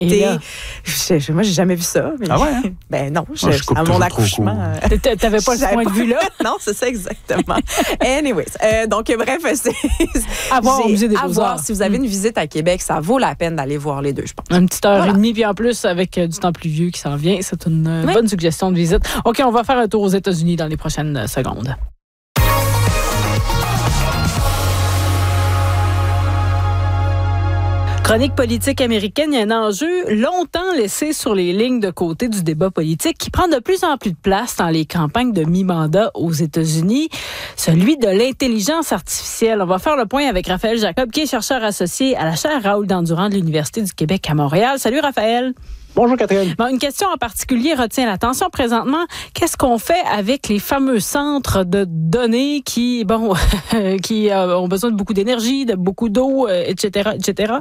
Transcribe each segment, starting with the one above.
Moi, j'ai jamais vu ça. Mais... Ah ouais? Hein? Ben non, à mon accouchement. T'avais pas ce point de vue-là? Non, c'est ça exactement. Anyways, donc bref, c'est à voir au Musée des Beaux-Arts. Voir, si vous avez une visite à Québec, ça vaut la peine d'aller voir les deux, je pense. Une petite heure et demie, puis en plus, avec du temps pluvieux qui s'en vient, c'est une bonne suggestion de visite. OK, on va faire un tour aux États-Unis dans les prochaines secondes. Chronique politique américaine, il y a un enjeu longtemps laissé sur les lignes de côté du débat politique qui prend de plus en plus de place dans les campagnes de mi-mandat aux États-Unis, celui de l'intelligence artificielle. On va faire le point avec Raphaël Jacob, qui est chercheur associé à la chaire Raoul Dandurand de l'Université du Québec à Montréal. Salut Raphaël. Bonjour Catherine. Bon, une question en particulier retient l'attention présentement. Qu'est-ce qu'on fait avec les fameux centres de données qui ont besoin de beaucoup d'énergie, de beaucoup d'eau, etc., etc.?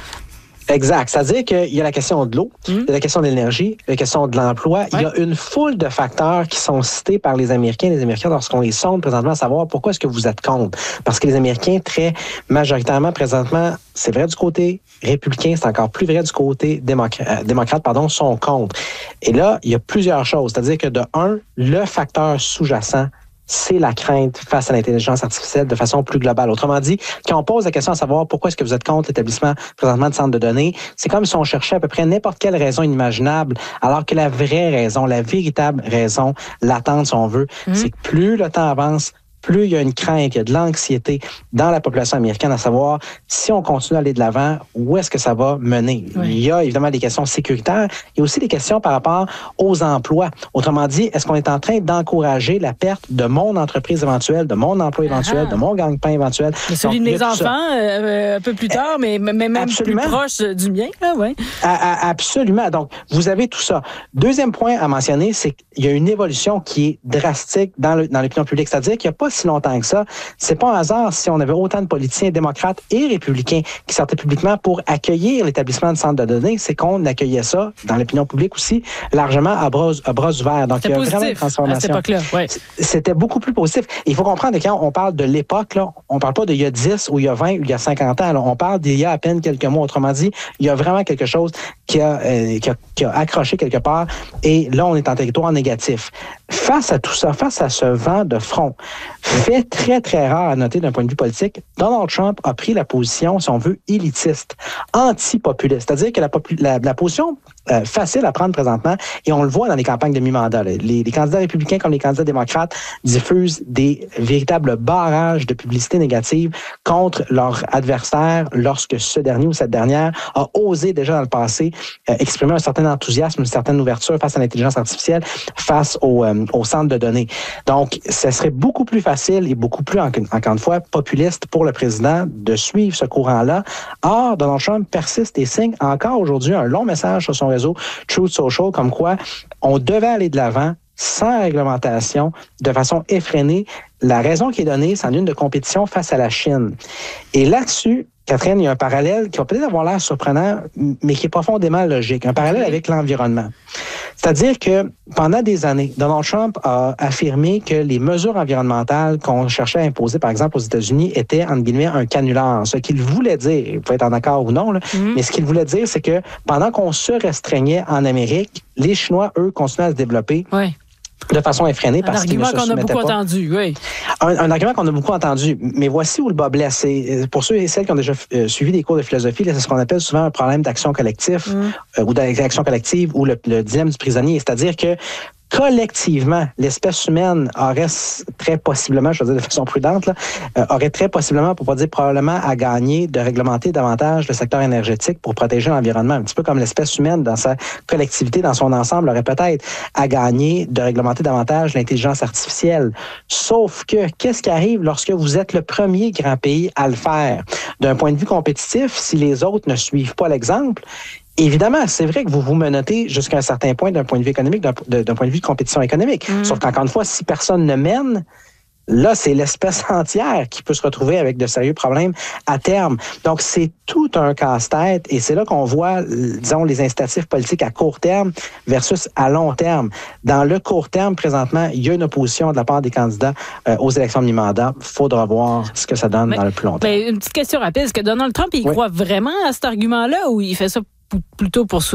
Exact. C'est-à-dire qu'il y a la question de l'eau, il y a la question de l'énergie, la question de l'emploi. Il y a une foule de facteurs qui sont cités par les Américains lorsqu'on les sonde présentement à savoir pourquoi est-ce que vous êtes contre. Parce que les Américains, très majoritairement, présentement, c'est vrai du côté républicain, c'est encore plus vrai du côté démocrate, sont contre. Et là, il y a plusieurs choses. C'est-à-dire que de un, le facteur sous-jacent, c'est la crainte face à l'intelligence artificielle de façon plus globale. Autrement dit, quand on pose la question à savoir pourquoi est-ce que vous êtes contre l'établissement présentement de centres de données, c'est comme si on cherchait à peu près n'importe quelle raison inimaginable, alors que la vraie raison, la véritable raison, l'attente si on veut, c'est que plus le temps avance, plus il y a une crainte, il y a de l'anxiété dans la population américaine à savoir si on continue à aller de l'avant, où est-ce que ça va mener. Il y a évidemment des questions sécuritaires, il y a aussi des questions par rapport aux emplois. Autrement dit, est-ce qu'on est en train d'encourager la perte de mon entreprise éventuelle, de mon emploi éventuel, de mon gagne-pain éventuel? Mais celui de mes enfants, un peu plus tard, mais même absolument. Plus proche du mien. Absolument. Donc, vous avez tout ça. Deuxième point à mentionner, c'est qu'il y a une évolution qui est drastique dans l'opinion publique. C'est-à-dire qu'il n'y a pas si longtemps que ça. C'est pas un hasard si on avait autant de politiciens démocrates et républicains qui sortaient publiquement pour accueillir l'établissement de centres de données. C'est qu'on accueillait ça, dans l'opinion publique aussi, largement à bras ouverts. Donc, il y a vraiment une transformation. À cette époque-là, C'était beaucoup plus positif. Il faut comprendre que quand on parle de l'époque, là, on parle pas d'il y a 10 ou il y a 20 ou il y a 50 ans. Là. On parle d'il y a à peine quelques mois. Autrement dit, il y a vraiment quelque chose qui a accroché quelque part. Et là, on est en territoire négatif. Face à tout ça, face à ce vent de front, fait très, très rare à noter d'un point de vue politique, Donald Trump a pris la position, si on veut, élitiste, anti-populiste. C'est-à-dire que la position facile à prendre présentement, et on le voit dans les campagnes de mi-mandat. Les candidats républicains comme les candidats démocrates diffusent des véritables barrages de publicité négative contre leur adversaire lorsque ce dernier ou cette dernière a osé déjà dans le passé exprimer un certain enthousiasme, une certaine ouverture face à l'intelligence artificielle, face au centre de données. Donc, ce serait beaucoup plus facile et beaucoup plus, encore une fois, populiste pour le président de suivre ce courant-là. Or, Donald Trump persiste et signe encore aujourd'hui un long message sur son réseau Truth Social, comme quoi on devait aller de l'avant sans réglementation, de façon effrénée. La raison qui est donnée, c'est en une de compétition face à la Chine. Et là-dessus, Catherine, il y a un parallèle qui va peut-être avoir l'air surprenant, mais qui est profondément logique. Un parallèle avec l'environnement. C'est-à-dire que pendant des années, Donald Trump a affirmé que les mesures environnementales qu'on cherchait à imposer, par exemple aux États-Unis, étaient, entre guillemets, un canular. Ce qu'il voulait dire, vous pouvez être en accord ou non, là, mais ce qu'il voulait dire, c'est que pendant qu'on se restreignait en Amérique, les Chinois, eux, continuaient à se développer. De façon effrénée parce qu'ils ne se soumettaient pas. Un argument qu'on a beaucoup entendu, oui. Un argument qu'on a beaucoup entendu. Mais voici où le bas blesse. Pour ceux et celles qui ont déjà suivi des cours de philosophie, c'est ce qu'on appelle souvent un problème d'action collective ou d'action collective ou le dilemme du prisonnier. C'est-à-dire que collectivement, l'espèce humaine aurait très possiblement, je veux dire de façon prudente, aurait très possiblement, pour pas dire probablement, à gagner de réglementer davantage le secteur énergétique pour protéger l'environnement. Un petit peu comme l'espèce humaine dans sa collectivité, dans son ensemble, aurait peut-être à gagner de réglementer davantage l'intelligence artificielle. Sauf que, qu'est-ce qui arrive lorsque vous êtes le premier grand pays à le faire? D'un point de vue compétitif, si les autres ne suivent pas l'exemple, évidemment, c'est vrai que vous vous menottez jusqu'à un certain point d'un point de vue économique, d'un point de vue de compétition économique. Sauf qu'encore une fois, si personne ne mène, là, c'est l'espèce entière qui peut se retrouver avec de sérieux problèmes à terme. Donc, c'est tout un casse-tête et c'est là qu'on voit, disons, les incitatifs politiques à court terme versus à long terme. Dans le court terme, présentement, il y a une opposition de la part des candidats aux élections de mi-mandat. Il faudra voir ce que ça donne dans le plus long terme. Une petite question rapide. Est-ce que Donald Trump, il croit vraiment à cet argument-là ou il fait ça plutôt pour